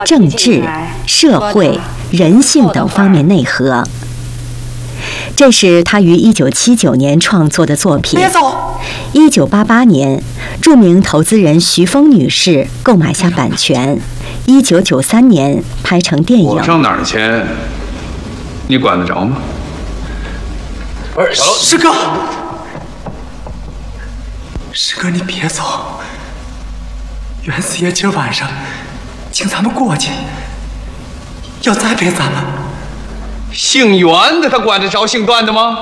政治、社会、人性等方面内核。这是他于1979年创作的作品。1988年，著名投资人徐峰女士购买下版权，1993年拍成电影。 我上哪儿签，你管得着吗？ 不是，师哥，师哥，你别走。袁四爷今儿晚上请咱们过去，要栽培咱们。 姓袁的他管得着姓段的吗？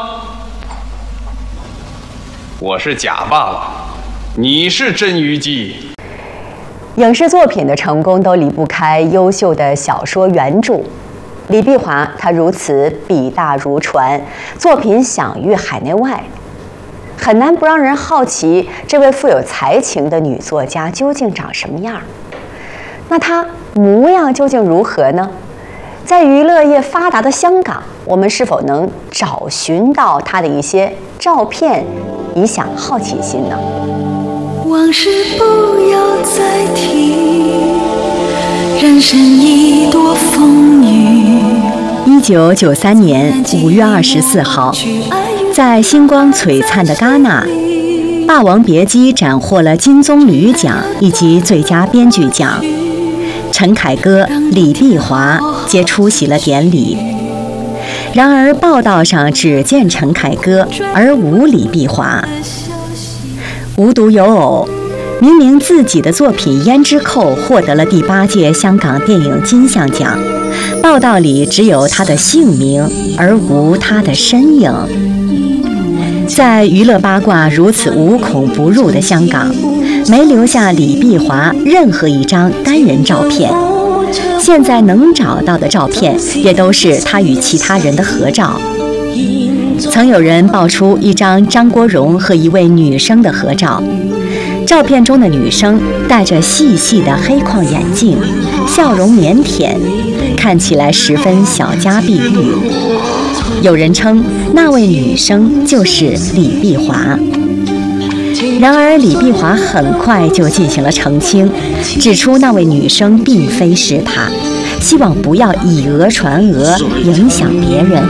我是假爸爸，你是真虞姬。 影视作品的成功都离不开优秀的小说原著。李碧华他如此笔大如船，作品享誉海内外，很难不让人好奇这位富有才情的女作家究竟长什么样。那她模样究竟如何呢？在娱乐业发达的香港，我们是否能找寻到她的一些照片，以享好奇心呢？ 往事不要再提，人生一朵风雨。 1993年5月24号，在星光璀璨的戛纳，《霸王别姬》斩获了金棕榈奖以及最佳编剧奖。陈凯歌、李碧华皆出席了典礼。然而报道上只见陈凯歌，而无李碧华。无独有偶，明明自己的作品《胭脂扣》获得了第8届香港电影金像奖，报道里只有他的姓名，而无他的身影。在娱乐八卦如此无孔不入的香港，没留下李碧华任何一张单人照片。现在能找到的照片，也都是他与其他人的合照。曾有人爆出一张张国荣和一位女生的合照，照片中的女生戴着细细的黑框眼镜，笑容腼腆，看起来十分小家碧玉。有人称那位女生就是李碧华。然而李碧华很快就进行了澄清，指出那位女生并非是她，希望不要以讹传讹，影响别人。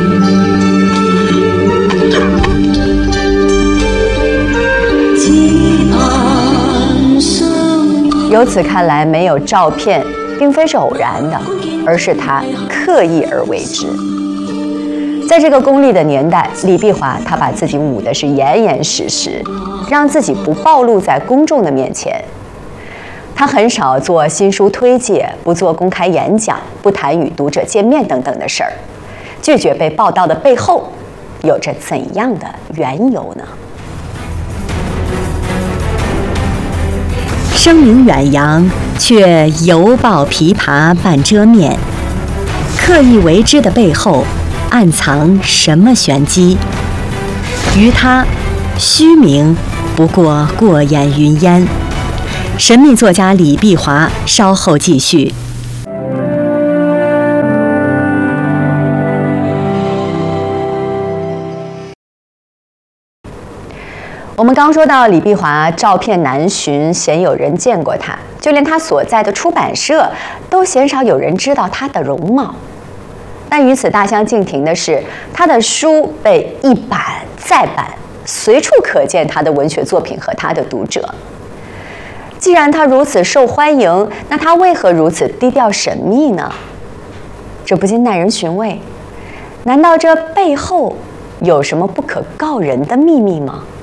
由此看来，没有照片并非是偶然的，而是他刻意而为之。在这个功利的年代，李碧华他把自己捂的是严严实实，让自己不暴露在公众的面前。他很少做新书推介，不做公开演讲，不谈与读者见面等等的事儿。拒绝被报道的背后，有着怎样的缘由呢？声名远扬，却犹抱琵琶半遮面，刻意为之的背后，暗藏什么玄机？于他，虚名不过过眼云烟。神秘作家李碧华稍后继续。我们刚说到李碧华照片难寻，鲜有人见过他，就连他所在的出版社都鲜少有人知道他的容貌。但与此大相径庭的是，他的书被一版再版，随处可见他的文学作品和他的读者。既然他如此受欢迎，那他为何如此低调神秘呢？这不禁耐人寻味，难道这背后有什么不可告人的秘密吗？